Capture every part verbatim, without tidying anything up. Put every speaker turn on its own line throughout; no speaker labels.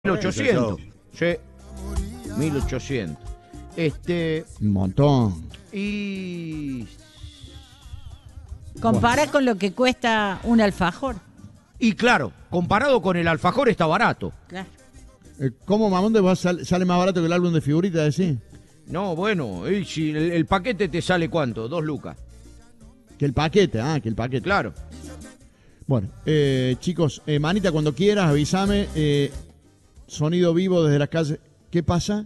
mil ochocientos. Sí. mil ochocientos. Este.
Un montón.
Y.
Compara con lo que cuesta un alfajor.
Y claro, comparado con el alfajor está barato.
Claro.
Eh, ¿Cómo, mamón, de sale, sale más barato que el álbum de figuritas, decís?
No, bueno, y si el, el paquete te sale ¿cuánto? Dos lucas.
Que el paquete, ah, que el paquete.
Claro.
Bueno, eh, chicos, eh, manita, cuando quieras, avísame. Eh, sonido vivo desde la calle. ¿Qué pasa?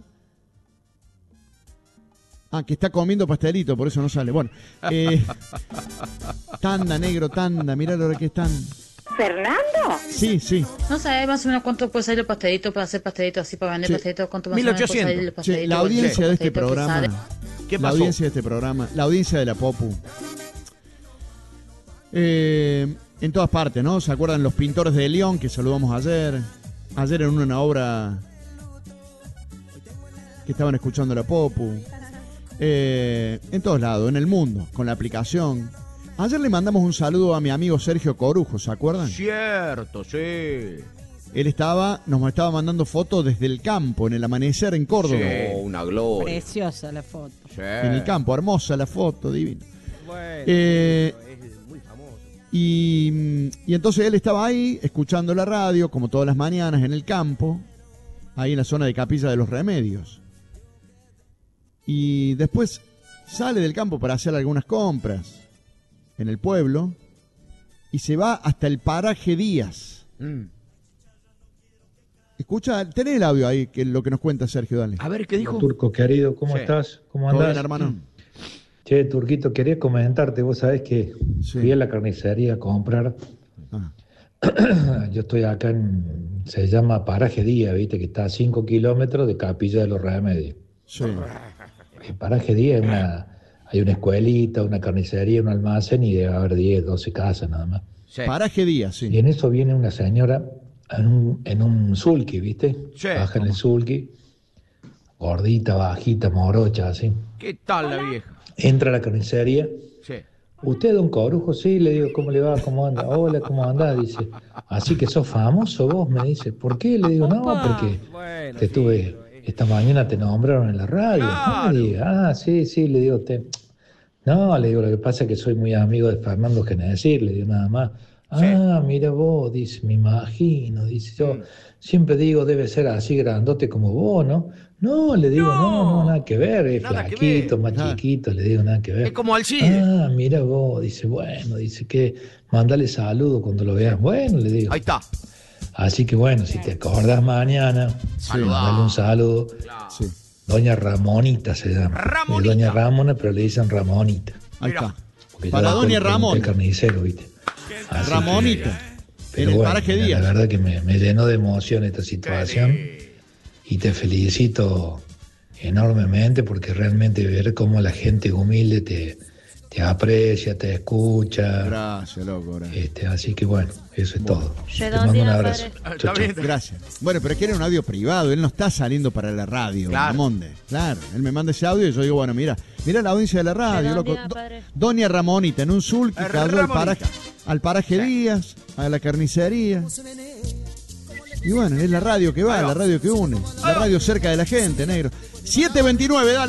Ah, que está comiendo pastelito, por eso no sale. Bueno, eh, tanda, negro, tanda, mirá lo que están.
¿Fernando?
Sí, sí.
No sabes más o menos cuánto puede salir los pastelitos para hacer pastelitos así, para vender
Sí.
pastelitos. ¿Cuánto más
mil
o menos puede
ochocientos.
salir los pastelitos?
Sí, la audiencia
los
de este
pastelitos que
programa.
salen?
¿Qué
La
pasó?
audiencia de este programa, la audiencia de la Popu. Eh, en todas partes, ¿no? ¿Se acuerdan los pintores de León que saludamos ayer? Ayer en una obra que estaban escuchando la Popu. Eh, en todos lados, en el mundo, con la aplicación. Ayer le mandamos un saludo a mi amigo Sergio Corujo, ¿se acuerdan?
Cierto, sí.
Él estaba, nos estaba mandando fotos desde el campo, en el amanecer en Córdoba.
Sí, una gloria.
Preciosa la foto.
Sí.
En el campo, hermosa la foto, divina.
Bueno,
Eh,
es muy famoso.
Y, y entonces él estaba ahí, escuchando la radio, como todas las mañanas, en el campo, ahí en la zona de Capilla de los Remedios. Y después sale del campo para hacer algunas compras en el pueblo y se va hasta el paraje Díaz.
Mm.
Escucha, tenés el audio ahí, que es lo que nos cuenta Sergio, dale.
A ver, ¿qué dijo?
Turco querido, ¿cómo
Sí.
estás? ¿Cómo
¿Todo
andás?
bien, hermano?
Che, Turquito, quería comentarte, vos sabés que
Sí.
fui a la carnicería a comprar.
Ah,
Yo estoy acá en, se llama Paraje Díaz, viste, que está a cinco kilómetros de Capilla de los Remedios.
sí.
El Paraje Díaz es una, hay una escuelita, una carnicería, un almacén y debe haber diez, doce casas nada más.
Sí.
Paraje Díaz,
Y
sí.
en eso viene una señora en un, en un sulky, viste,
Sí,
baja en el
¿cómo?
sulky, gordita, bajita, morocha, así.
¿Qué tal la vieja?
Entra a la carnicería.
Sí.
¿Usted, don Corujo? Sí, le digo, ¿cómo le va? ¿Cómo anda? Hola, ¿cómo anda? Dice, así que sos famoso vos, me dice. ¿Por qué? Le digo, no,
Opa.
porque
Bueno,
te tuve, esta mañana te nombraron en la radio.
Claro.
No me diga, ah, sí, sí, le digo, te... No, le digo, lo que pasa es que soy muy amigo de Fernando Genesir, le digo nada más. Ah, mira vos, dice, me imagino, dice, yo
Mm.
siempre digo, debe ser así grandote como vos, ¿no? No, le digo, no,
No,
no, nada que ver, es
nada que
flaquito,
ver.
más
Ah.
chiquito, le digo, nada que ver.
Es como Alcide.
Ah, mira vos, dice, bueno, dice que mandale saludo cuando lo veas. Bueno, le digo.
Ahí está.
Así que bueno, si te acordás mañana,
Saludá.
mandale un saludo.
Claro.
Sí.
Doña Ramonita se llama.
Ramonita.
Es Doña Ramona, pero le dicen Ramonita.
Ahí
Mira.
está.
Porque
Para
yo
doña
después le pregunté
Ramona.
al carnicero, ¿viste? Así
Ramonita.
que,
En el
bueno,
paraje
mira,
Díaz.
la verdad que me, me llenó de emoción esta situación.
Qué
Y te felicito enormemente porque realmente ver cómo la gente humilde te, te aprecia, te escucha.
Gracias, loco, gracias.
Este, así que bueno, eso es todo. Te
Redondea,
mando un abrazo.
padre.
Ah,
Chau,
está
chau.
bien.
Gracias. Bueno, pero es que era un audio privado, él no está saliendo para la radio,
Claro.
Ramonde. Claro, él me manda ese audio y yo digo, bueno, mira, mira la audiencia de la radio, loco.
Redondea,
Do-
padre.
Doña Ramonita en un sul que
Eh,
cayó al
Ramonita.
paraje, al paraje Díaz, a la carnicería. Y bueno, es la radio que va,
Ahí va.
la radio que une, la radio cerca de la gente, negro. siete veintinueve, dale.